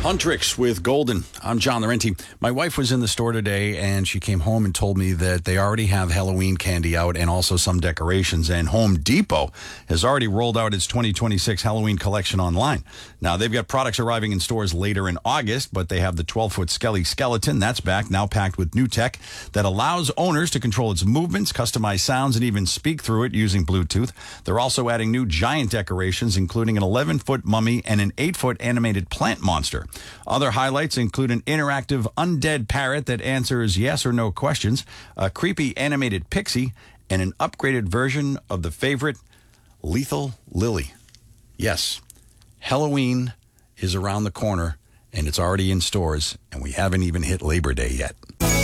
Huntrix with Golden. I'm John Laurenti. My wife was in the store today, and she came home and told me that they already have Halloween candy out and also some decorations. And Home Depot has already rolled out its 2026 Halloween collection online. Now, they've got products arriving in stores later in August, but they have the 12-foot Skelly skeleton. That's back, now packed with new tech that allows owners to control its movements, customize sounds, and even speak through it using Bluetooth. They're also adding new giant decorations, including an 11-foot mummy and an 8-foot animated plant monster. Other highlights include an interactive undead parrot that answers yes or no questions, a creepy animated pixie, and an upgraded version of the favorite Lethal Lily. Yes, Halloween is around the corner, and it's already in stores, and we haven't even hit Labor Day yet.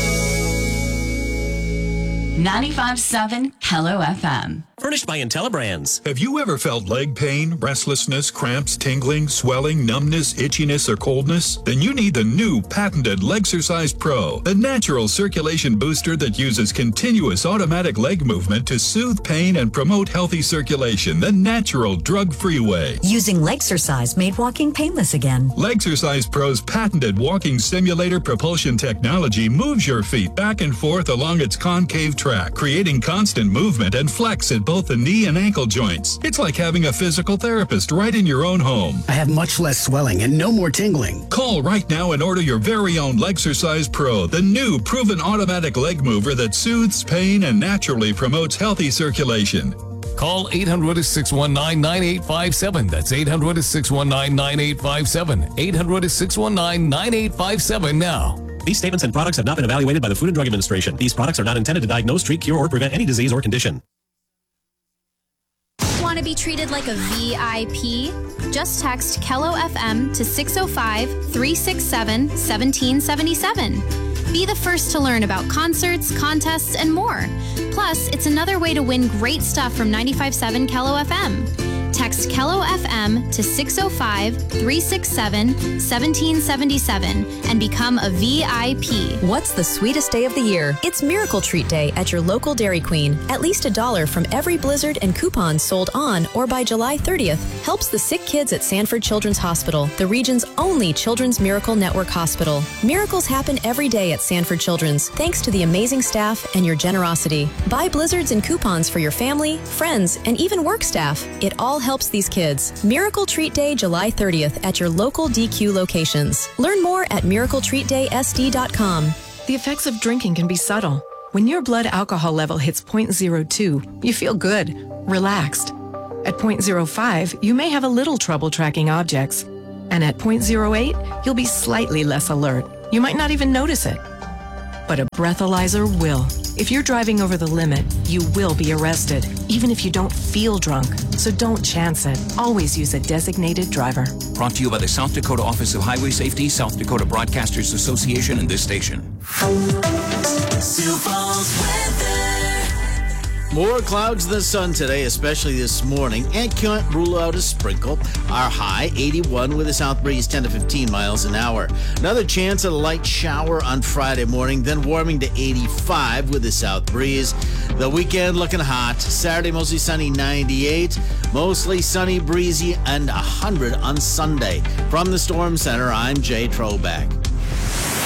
95.7 Hello FM. Furnished by IntelliBrands. Have you ever felt leg pain, restlessness, cramps, tingling, swelling, numbness, itchiness, or coldness? Then you need the new patented Legsercise Pro, a natural circulation booster that uses continuous automatic leg movement to soothe pain and promote healthy circulation the natural, drug-free way. Using Legsercise made walking painless again. Legsercise Pro's patented walking simulator propulsion technology moves your feet back and forth along its concave track, creating constant movement and flex at both the knee and ankle joints. It's like having a physical therapist right in your own home. I have much less swelling and no more tingling. Call right now and order your very own Legsercise Pro, the new proven automatic leg mover that soothes pain and naturally promotes healthy circulation. Call 800-619-9857. That's 800-619-9857. 800-619-9857 now. These statements and products have not been evaluated by the Food and Drug Administration. These products are not intended to diagnose, treat, cure, or prevent any disease or condition. Want to be treated like a VIP? Just text Kello FM to 605-367-1777. Be the first to learn about concerts, contests, and more. Plus, it's another way to win great stuff from 95.7 Kello FM. Text Kello FM to 605-367-1777 and become a VIP. What's the sweetest day of the year? It's Miracle Treat Day at your local Dairy Queen. At least $1 from every Blizzard and coupons sold on or by July 30th helps the sick kids at Sanford Children's Hospital, the region's only Children's Miracle Network hospital. Miracles happen every day at Sanford Children's, thanks to the amazing staff and your generosity. Buy Blizzards and coupons for your family, friends, and even work staff. It all helps these kids. Miracle Treat Day, July 30th at your local DQ locations. Learn more at miracletreatdaysd.com. The effects of drinking can be subtle. When your blood alcohol level hits 0.02, you feel good, relaxed. At 0.05, you may have a little trouble tracking objects. And at 0.08, you'll be slightly less alert. You might not even notice it. But a breathalyzer will. If you're driving over the limit, you will be arrested, even if you don't feel drunk. So don't chance it. Always use a designated driver. Brought to you by the South Dakota Office of Highway Safety, South Dakota Broadcasters Association, and this station. Sioux Falls weather. More clouds than sun today, especially this morning, and can't rule out a sprinkle. Our high, 81 with a south breeze 10 to 15 miles an hour. Another chance of a light shower on Friday morning, then warming to 85 with a south breeze. The weekend looking hot. Saturday, mostly sunny, 98. Mostly sunny, breezy, and 100 on Sunday. From the Storm Center, I'm Jay Trobeck.